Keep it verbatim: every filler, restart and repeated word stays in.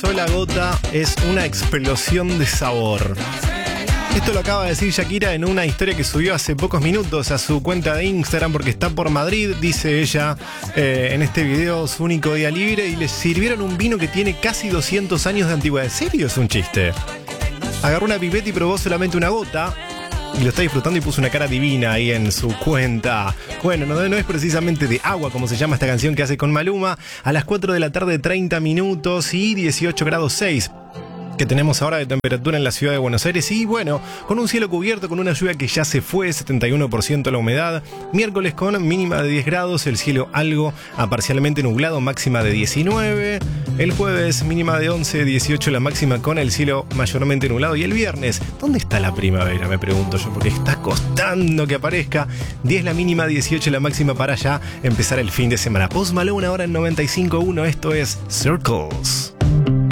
sola gota es una explosión de sabor. Esto lo acaba de decir Shakira en una historia que subió hace pocos minutos a su cuenta de Instagram porque está por Madrid, dice ella eh, en este video, su único día libre, y le sirvieron un vino que tiene casi doscientos años de antigüedad. ¿En serio es un chiste? Agarró una pipeta y probó solamente una gota y lo está disfrutando y puso una cara divina ahí en su cuenta. Bueno, no, no es precisamente de agua como se llama esta canción que hace con Maluma. A las cuatro de la tarde, treinta minutos y dieciocho grados seis que tenemos ahora de temperatura en la ciudad de Buenos Aires. Y bueno, con un cielo cubierto, con una lluvia que ya se fue, setenta y uno por ciento la humedad. Miércoles con mínima de diez grados, el cielo algo a parcialmente nublado, máxima de diecinueve. El jueves mínima de once, dieciocho la máxima con el cielo mayormente nublado. Y el viernes, ¿dónde está la primavera? Me pregunto yo, porque está costando que aparezca. diez la mínima, dieciocho la máxima para ya empezar el fin de semana. Post Malone ahora en noventa y cinco punto uno, esto es Circles.